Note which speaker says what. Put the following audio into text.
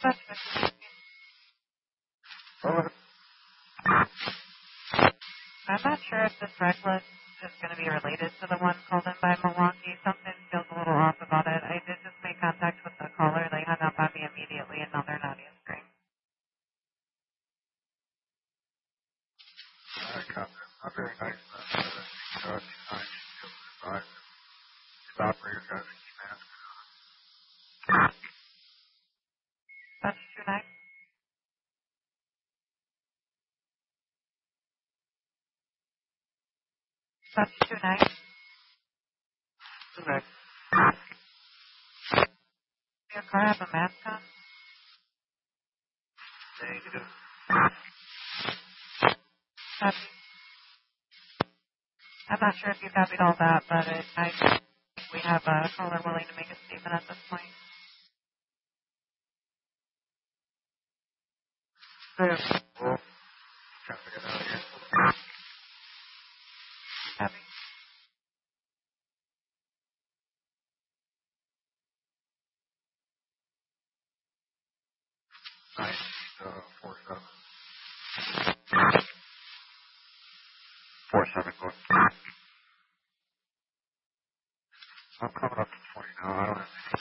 Speaker 1: That's
Speaker 2: Oh,
Speaker 1: I'm not sure if this reckless is going to be related to the one called in by Milwaukee. Something feels a little off about it. I did just make contact with the caller. They hung up on me immediately, and now they're not answering.
Speaker 2: I got it. I'm very nice. His operator got a key mask.
Speaker 1: That's 29. That's 29.
Speaker 2: Okay.
Speaker 1: Your car have a mask on?
Speaker 2: Negative.
Speaker 1: Copy. I'm not sure if you copied all that, but I think we have a caller willing to make a statement at this point.
Speaker 2: Yeah. Well, trying to get out of here.
Speaker 1: Copy.
Speaker 2: Nice. 4-7. 4-7 going. I'm coming up to 20 now. I don't have